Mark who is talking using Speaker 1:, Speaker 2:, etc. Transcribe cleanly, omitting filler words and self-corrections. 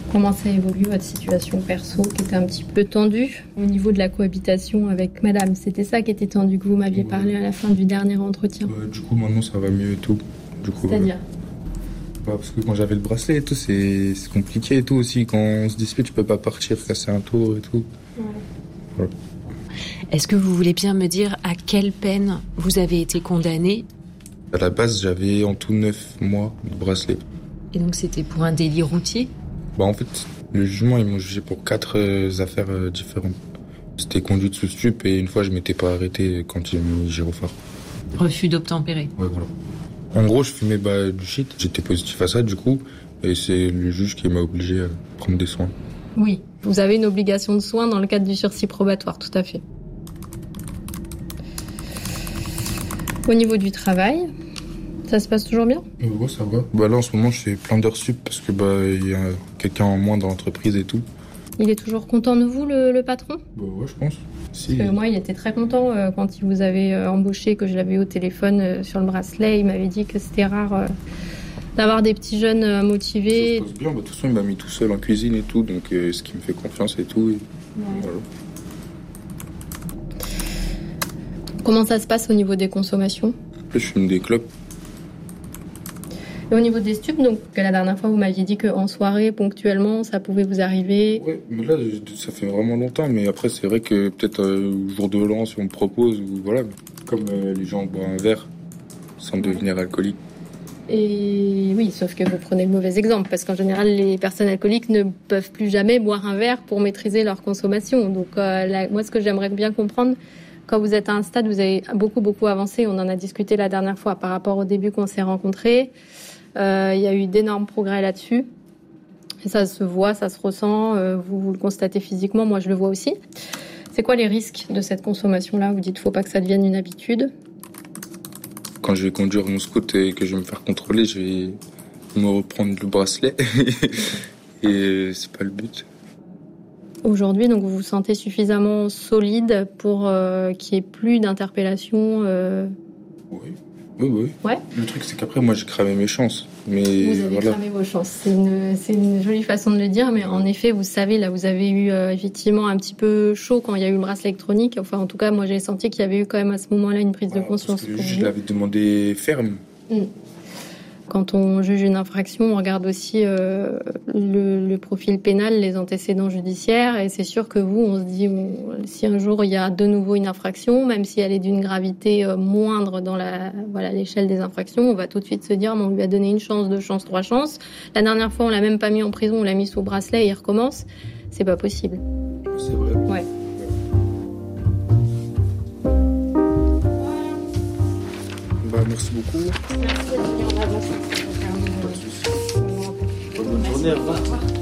Speaker 1: Comment ça évolue votre situation perso qui était un petit peu tendue au niveau de la cohabitation avec madame? C'était ça qui était tendu, que vous m'aviez parlé à la fin du dernier entretien.
Speaker 2: Du coup, maintenant, ça va mieux et tout. Du coup,
Speaker 1: c'est-à-dire
Speaker 2: parce que quand j'avais le bracelet et tout, c'est compliqué et tout aussi. Quand on se dispute, tu peux pas partir, casser un tour et tout. Ouais.
Speaker 3: Est-ce que vous voulez bien me dire à quelle peine vous avez été condamné?
Speaker 2: À la base, j'avais en tout 9 mois de bracelet.
Speaker 3: Et donc c'était pour un délit routier?
Speaker 2: En fait, le jugement, ils m'ont jugé pour 4 affaires différentes. C'était conduite sous stup et une fois, je m'étais pas arrêté quand ils m'ont mis gyrophare.
Speaker 3: Refus d'obtempérer.
Speaker 2: Ouais, voilà. En gros, je fumais du shit. J'étais positif à ça, du coup. Et c'est le juge qui m'a obligé à prendre des soins.
Speaker 1: Oui, vous avez une obligation de soins dans le cadre du sursis probatoire, tout à fait. Au niveau du travail, ça se passe toujours bien?
Speaker 2: Ouais, ça va. Là, en ce moment, je fais plein d'heures sup parce que il y a quelqu'un en moins dans l'entreprise et tout.
Speaker 1: Il est toujours content de vous, le patron?
Speaker 2: Ouais, je pense. Si.
Speaker 1: Parce que moi, il était très content quand il vous avait embauché, que je l'avais eu au téléphone sur le bracelet. Il m'avait dit que c'était rare d'avoir des petits jeunes motivés.
Speaker 2: Ça se passe bien. De toute façon, il m'a mis tout seul en cuisine et tout, donc ce qui me fait confiance et tout. Voilà.
Speaker 1: Comment ça se passe au niveau des consommations?
Speaker 2: Là, je fume des clopes.
Speaker 1: Et au niveau des stupes, donc la dernière fois, vous m'aviez dit qu'en soirée, ponctuellement, ça pouvait vous arriver.
Speaker 2: Ouais, mais là, ça fait vraiment longtemps. Mais après, c'est vrai que peut-être au jour de l'an, si on me propose, ou voilà, comme les gens boivent un verre sans devenir alcoolique.
Speaker 1: Et oui, sauf que vous prenez le mauvais exemple, parce qu'en général, les personnes alcooliques ne peuvent plus jamais boire un verre pour maîtriser leur consommation. Donc moi, ce que j'aimerais bien comprendre, quand vous êtes à un stade, vous avez beaucoup avancé. On en a discuté la dernière fois par rapport au début qu'on s'est rencontrés. Il y a eu d'énormes progrès là-dessus. Et ça se voit, ça se ressent. Vous le constatez physiquement, moi je le vois aussi. C'est quoi les risques de cette consommation-là? Vous dites, faut pas que ça devienne une habitude.
Speaker 2: Quand je vais conduire mon scoot et que je vais me faire contrôler, je vais me reprendre le bracelet. Et c'est pas le but.
Speaker 1: Aujourd'hui, donc, vous vous sentez suffisamment solide pour qu'il n'y ait plus d'interpellation
Speaker 2: Oui. Ouais. Le truc, c'est qu'après, moi, j'ai cramé mes chances. Mais
Speaker 1: vous avez cramé vos chances. C'est une jolie façon de le dire, mais en effet, vous savez, là, vous avez eu effectivement un petit peu chaud quand il y a eu le bracelet électronique. Enfin, en tout cas, moi, j'ai senti qu'il y avait eu quand même à ce moment-là une prise de conscience.
Speaker 2: Parce que je l'avais demandé ferme.
Speaker 1: Quand on juge une infraction, on regarde aussi le profil pénal, les antécédents judiciaires. Et c'est sûr que vous, on se dit, si un jour il y a de nouveau une infraction, même si elle est d'une gravité moindre dans l'échelle des infractions, on va tout de suite se dire, on lui a donné une chance, 2 chances, 3 chances. La dernière fois, on l'a même pas mis en prison, on l'a mis sous bracelet et il recommence. C'est pas possible.
Speaker 2: C'est vrai.
Speaker 1: Ouais.
Speaker 2: Merci beaucoup.
Speaker 1: Merci d'être venu en avance.
Speaker 2: Bonne journée, au revoir.